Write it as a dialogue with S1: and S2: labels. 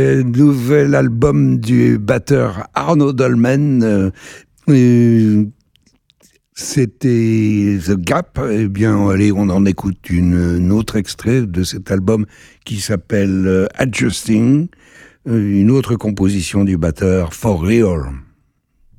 S1: Nouvel album du batteur Arnaud Dolmen. C'était The Gap. Eh bien, allez, on en écoute un autre extrait de cet album qui s'appelle Adjusting, une autre composition du batteur For Real.